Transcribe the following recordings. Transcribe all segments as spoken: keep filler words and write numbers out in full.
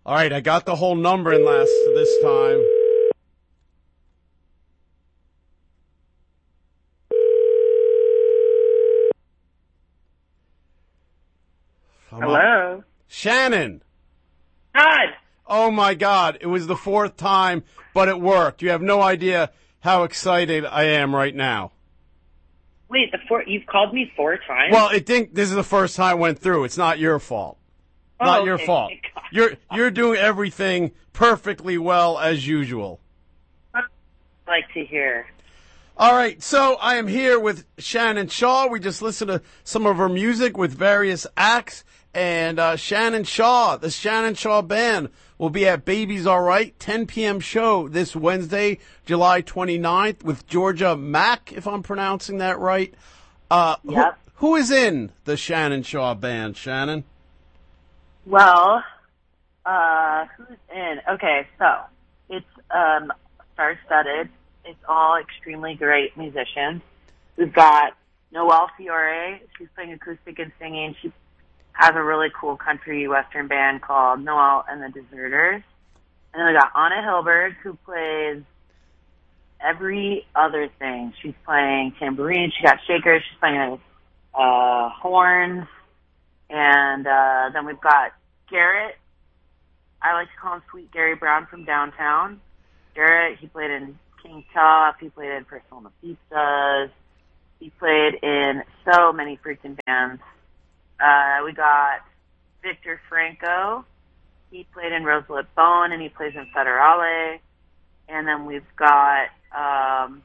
All right, I got the whole number in last this time. Come Hello? on. Shannon. Todd! Oh, my God. It was the fourth time, but it worked. You have no idea how excited I am right now. Wait, the four, you've called me four times? Well, it didn't, this is the first time it went through. It's not your fault. oh, Not okay. your fault. You're you're doing everything perfectly well as usual. I'd like to hear. All right, so I am here with Shannon Shaw. We just listened to some of her music with various acts. And uh, Shannon Shaw, the Shannon Shaw Band, will be at Baby's All Right, ten p.m. show this Wednesday, July twenty-ninth, with Georgia Mack, if I'm pronouncing that right. Uh, Yep. Who, who is in the Shannon Shaw Band, Shannon? Well, uh, who's in? Okay, so it's um, star-studded. It's all extremely great musicians. We've got Noelle Fiore. She's playing acoustic and singing. She has a really cool country western band called Noelle and the Deserters. And then we got Anna Hilberg, who plays every other thing. She's playing tambourine. She got shakers. She's playing uh, horns. And uh, then we've got Garrett. I like to call him Sweet Gary Brown from downtown. Garrett, he played in King Tut. He played in Persona Pizzas. He played in so many freaking bands. Uh, we got Victor Franco. He played in Roselit Bone, and he plays in Federale. And then we've got um,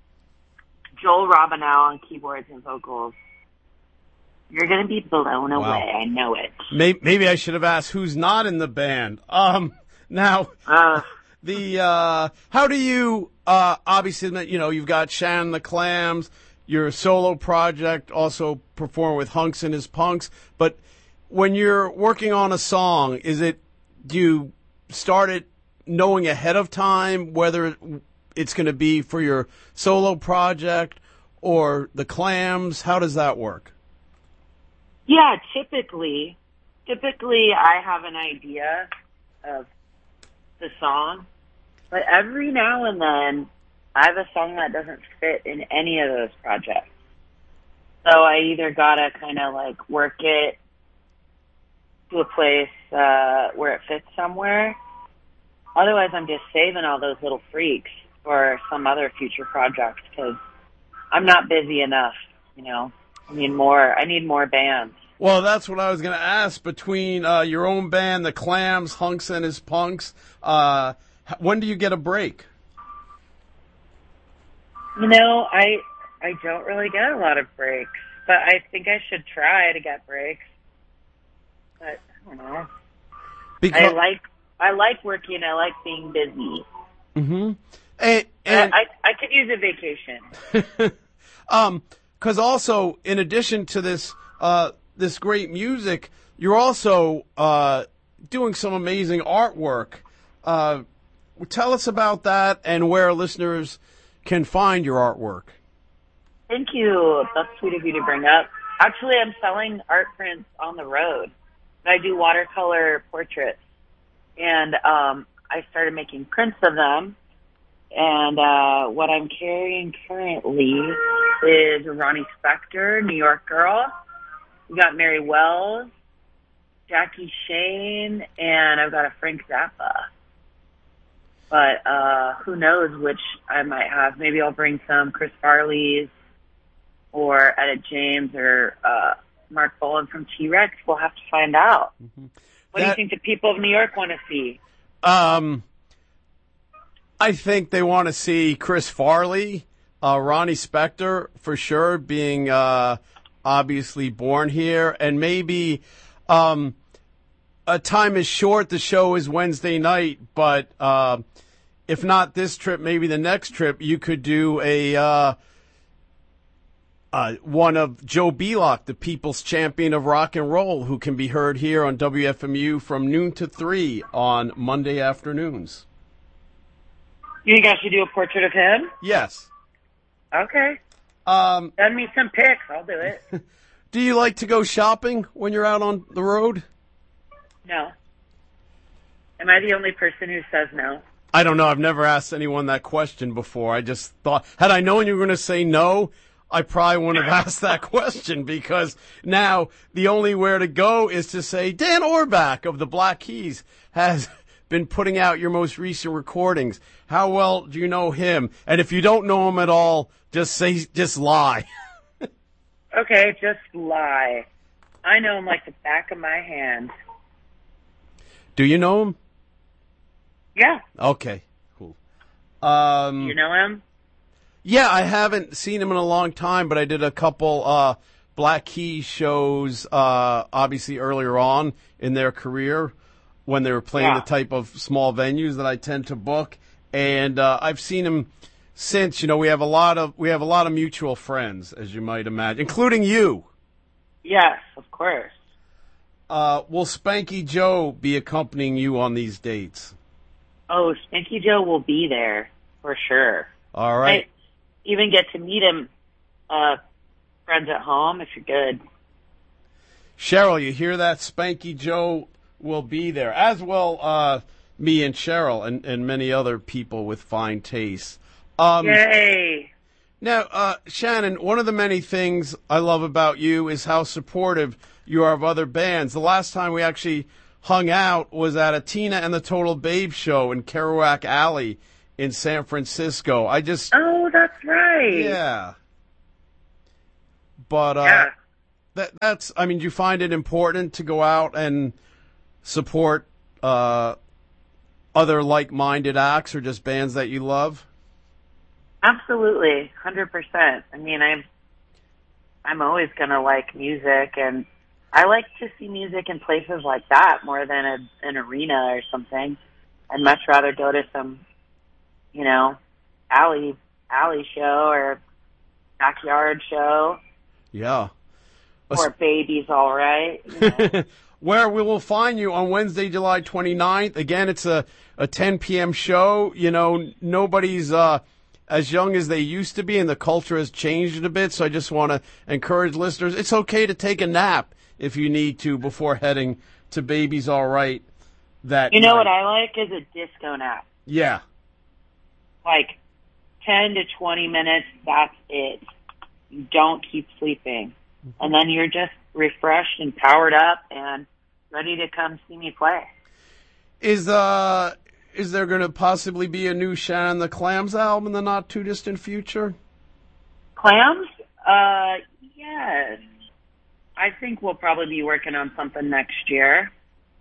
Joel Robinow on keyboards and vocals. You're going to be blown Wow. away. I know it. Maybe, maybe I should have asked who's not in the band. Um, now, Uh, the uh, how do you uh, obviously, you know, you've got Shannon the Clams, your solo project, also perform with Hunks and His Punks. But when you're working on a song, is it do you start it knowing ahead of time whether it's going to be for your solo project or the Clams? How does that work? yeah, typically, typically I have an idea of the song, but every now and then I have a song that doesn't fit in any of those projects. So I either gotta kind of like work it to a place uh, where it fits somewhere. Otherwise, I'm just saving all those little freaks for some other future project because I'm not busy enough. You know, I need more. I need more bands. Well, that's what I was going to ask. Between uh, your own band, the Clams, Hunks and His Punks, uh, when do you get a break? You know, I I don't really get a lot of breaks, but I think I should try to get breaks. But I don't know. Because I like I like working. I like being busy. hmm and, and I, I I could use a vacation. um, because also in addition to this uh this great music, you're also uh doing some amazing artwork. Uh, tell us about that and where listeners can find your artwork. Thank you. That's sweet of you to bring up. Actually, I'm selling art prints on the road. I do watercolor portraits, and um, I started making prints of them. And uh, what I'm carrying currently is Ronnie Spector, New York Girl. We got Mary Wells, Jackie Shane, and I've got a Frank Zappa. But uh, who knows which I might have. Maybe I'll bring some Chris Farley's or Etta James or uh, Mark Bolan from T-Rex. We'll have to find out. Mm-hmm. What That, do you think the people of New York want to see? Um, I think they want to see Chris Farley, uh, Ronnie Spector for sure, being uh, obviously born here, and maybe um, a time is short. The show is Wednesday night, but uh, if not this trip, maybe the next trip, you could do a uh, uh, one of Joe Belloc, the People's Champion of Rock and Roll, who can be heard here on W F M U from noon to three on Monday afternoons. You think I should do a portrait of him? Yes. Okay. Um, Send me some pics. I'll do it. Do you like to go shopping when you're out on the road? No. Am I the only person who says no? I don't know. I've never asked anyone that question before. I just thought, had I known you were going to say no, I probably wouldn't have asked that question, because now the only where to go is to say Dan Orbach of the Black Keys has been putting out your most recent recordings. How well do you know him? And if you don't know him at all, just say, just lie. Okay, just lie. I know him like the back of my hand. Do you know him? Yeah. Okay, cool. Um, you know him? Yeah, I haven't seen him in a long time, but I did a couple uh, Black Keys shows, uh, obviously earlier on in their career when they were playing Yeah. the type of small venues that I tend to book, and uh, I've seen him since. You know, we have a lot of we have a lot of mutual friends, as you might imagine, including you. Yes, of course. Uh, will Spanky Joe be accompanying you on these dates? Oh, Spanky Joe will be there for sure. All right. I even get to meet him, uh, friends at home, if you're good. Cheryl, you hear that? Spanky Joe will be there, as well uh, me and Cheryl and, and many other people with fine taste. Um, Yay! Now, uh, Shannon, one of the many things I love about you is how supportive you are of other bands. The last time we actually hung out was at a Tina and the Total Babe show in Kerouac Alley in San Francisco. I just... Oh, that's right. Yeah. But, uh, Yeah. that, that's, I mean, do you find it important to go out and support, uh, other like-minded acts or just bands that you love? Absolutely, one hundred percent. I mean, I'm, I'm always gonna like music, and I like to see music in places like that more than a, an arena or something. I'd much rather go to some, you know, alley alley show or backyard show. Yeah. Or Baby's All Right. You know. Where we will find you on Wednesday, July twenty-ninth. Again, it's a, a ten p.m. show. You know, nobody's uh, as young as they used to be, and the culture has changed a bit. So I just want to encourage listeners, it's okay to take a nap if you need to before heading to Baby's All Right. That You know night. what I like is a disco nap. Yeah. Like ten to twenty minutes, that's it. You don't keep sleeping. And then you're just refreshed and powered up and ready to come see me play. Is uh is there going to possibly be a new Shannon the Clams album in the not too distant future? Clams? Uh, yes. I think we'll probably be working on something next year.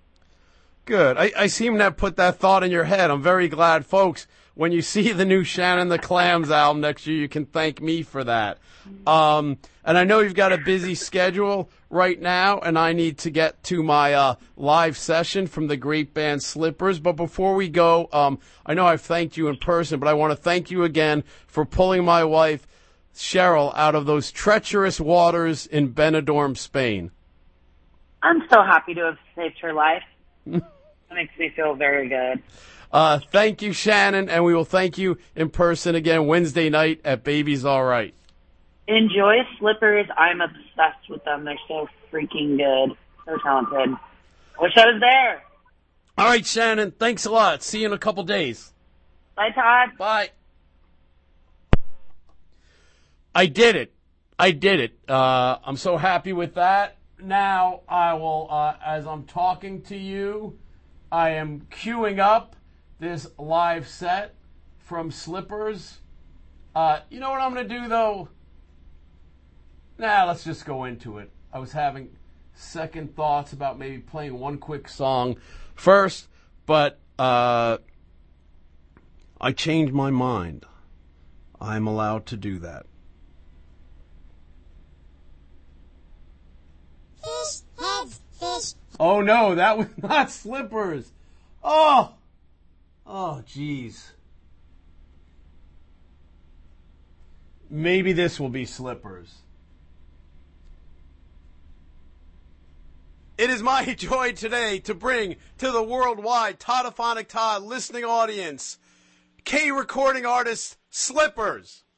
Good. I, I seem to have put that thought in your head. I'm very glad, folks. When you see the new Shannon the Clams album next year, you can thank me for that. Um, and I know you've got a busy schedule right now, and I need to get to my uh, live session from the great band Slippers. But before we go, um, I know I've thanked you in person, but I want to thank you again for pulling my wife, Cheryl, out of those treacherous waters in Benidorm, Spain. I'm so happy to have saved her life. That makes me feel very good. Uh, thank you, Shannon, and we will thank you in person again Wednesday night at Baby's All Right. Enjoy Slippers. I'm obsessed with them. They're so freaking good. So talented. Wish I was there. All right, Shannon, thanks a lot. See you in a couple days. Bye, Todd. Bye. I did it. I did it. Uh, I'm so happy with that. Now I will, uh, as I'm talking to you, I am queuing up this live set from Slippers. Uh, you know what I'm going to do, though? Nah, let's just go into it. I was having second thoughts about maybe playing one quick song first, but uh, I changed my mind. I'm allowed to do that. Fish heads, fish. Oh, no, that was not Slippers. Oh! Oh, jeez. Maybe this will be Slippers. It is my joy today to bring to the worldwide Toddophonic Todd listening audience K recording artist Slippers.